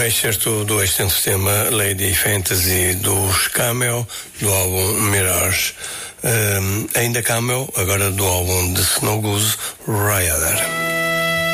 excerto do extenso tema Lady Fantasy dos Camel, do álbum Mirage. Ainda Camel, agora do álbum de Snow Goose Rider.